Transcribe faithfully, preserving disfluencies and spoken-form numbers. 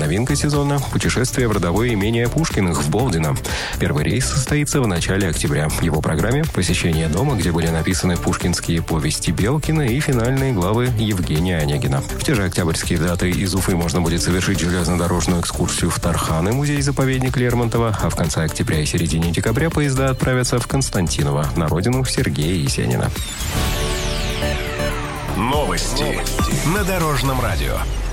новинка сезона – путешествие в родовое имение Пушкиных в Болдино. Первый рейс состоится в начале октября. В его программе – посещение дома, где были написаны пушкинские повести Белкина и финальные главы Евгения Онегина. В те же октябрьские даты из Уфы можно будет совершить железнодорожную экскурсию в Тарханы, музей-заповедник Лермонтова, а в конце октября и середине декабря поезда отправятся в Константиново, на родину Сергея Есенина. Новости на Дорожном радио.